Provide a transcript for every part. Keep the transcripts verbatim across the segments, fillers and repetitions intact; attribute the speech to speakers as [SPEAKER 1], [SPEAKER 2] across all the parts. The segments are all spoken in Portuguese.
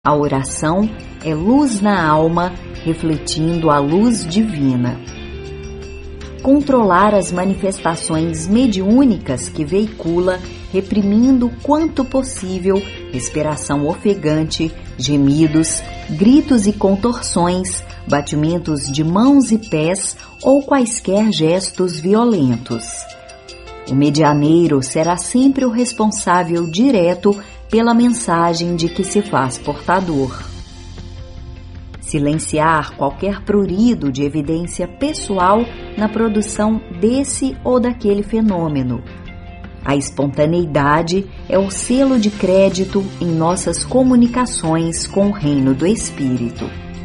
[SPEAKER 1] A oração é luz na alma, refletindo a luz divina. Controlar as manifestações mediúnicas que veicula, reprimindo quanto possível respiração ofegante, gemidos, gritos e contorções, batimentos de mãos e pés ou quaisquer gestos violentos. O medianeiro será sempre o responsável direto pela mensagem de que se faz portador. Silenciar qualquer prurido de evidência pessoal na produção desse ou daquele fenômeno. A espontaneidade é o selo de crédito em nossas comunicações com o reino do Espírito.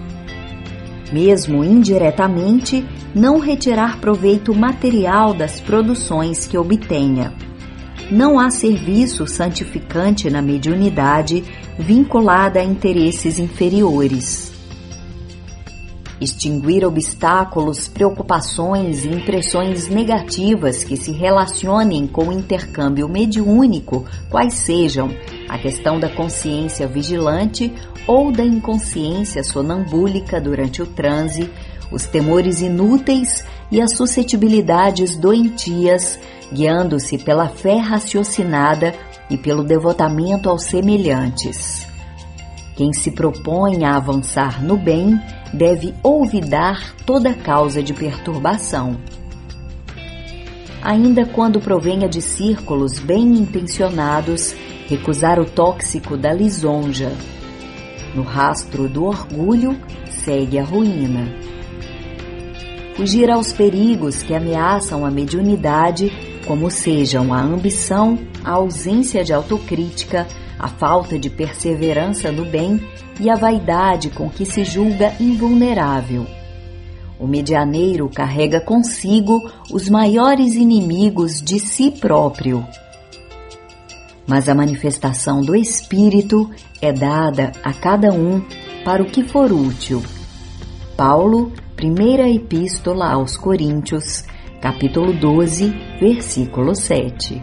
[SPEAKER 1] Mesmo indiretamente, não retirar proveito material das produções que obtenha. Não há serviço santificante na mediunidade vinculada a interesses inferiores. Extinguir obstáculos, preocupações e impressões negativas que se relacionem com o intercâmbio mediúnico, quais sejam a questão da consciência vigilante ou da inconsciência sonambúlica durante o transe, os temores inúteis e as suscetibilidades doentias, guiando-se pela fé raciocinada e pelo devotamento aos semelhantes. Quem se propõe a avançar no bem deve olvidar toda causa de perturbação. Ainda quando provenha de círculos bem intencionados, recusar o tóxico da lisonja. No rastro do orgulho, segue a ruína. Fugir aos perigos que ameaçam a mediunidade, como sejam a ambição, a ausência de autocrítica, a falta de perseverança no bem e a vaidade com que se julga invulnerável. O medianeiro carrega consigo os maiores inimigos de si próprio. Mas a manifestação do Espírito é dada a cada um para o que for útil. Paulo, primeira Epístola aos Coríntios, capítulo doze, versículo sete.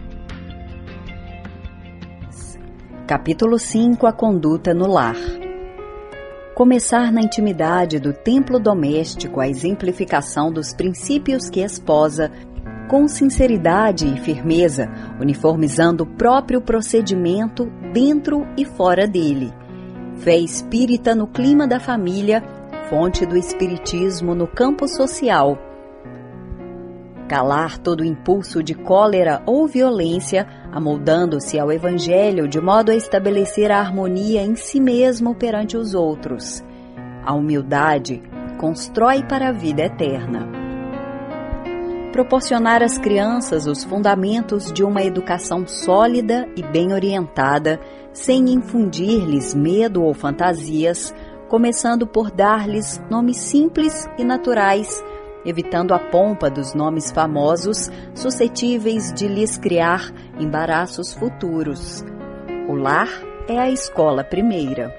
[SPEAKER 1] Capítulo cinco. A conduta no lar. Começar na intimidade do templo doméstico a exemplificação dos princípios que esposa, com sinceridade e firmeza, uniformizando o próprio procedimento dentro e fora dele. Fé espírita no clima da família, fonte do espiritismo no campo social. Calar todo impulso de cólera ou violência, amoldando-se ao Evangelho de modo a estabelecer a harmonia em si mesmo perante os outros. A humildade constrói para a vida eterna. Proporcionar às crianças os fundamentos de uma educação sólida e bem orientada, sem infundir-lhes medo ou fantasias, começando por dar-lhes nomes simples e naturais, evitando a pompa dos nomes famosos suscetíveis de lhes criar embaraços futuros. O lar é a escola primeira.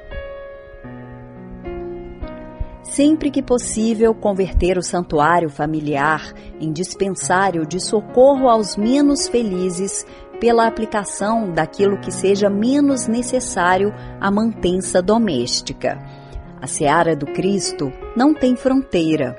[SPEAKER 1] Sempre que possível, converter o santuário familiar em dispensário de socorro aos menos felizes pela aplicação daquilo que seja menos necessário à mantença doméstica. A seara do Cristo não tem fronteira.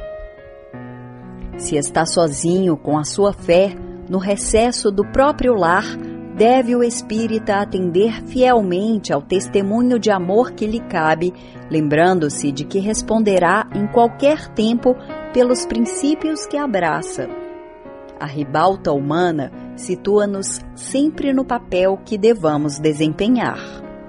[SPEAKER 1] Se está sozinho com a sua fé, no recesso do próprio lar, deve o espírita atender fielmente ao testemunho de amor que lhe cabe, lembrando-se de que responderá em qualquer tempo pelos princípios que abraça. A ribalta humana situa-nos sempre no papel que devamos desempenhar.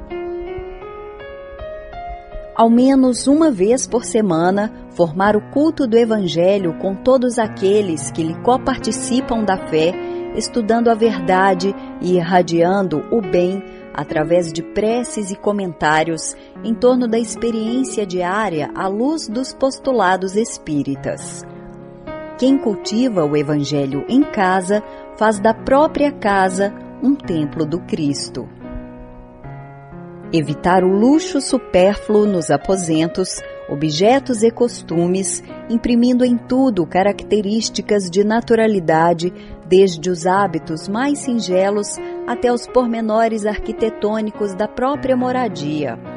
[SPEAKER 1] Ao menos uma vez por semana, formar o culto do Evangelho com todos aqueles que lhe coparticipam da fé, estudando a verdade e irradiando o bem através de preces e comentários em torno da experiência diária à luz dos postulados espíritas. Quem cultiva o Evangelho em casa, faz da própria casa um templo do Cristo. Evitar o luxo supérfluo nos aposentos, objetos e costumes, imprimindo em tudo características de naturalidade, desde os hábitos mais singelos até os pormenores arquitetônicos da própria moradia.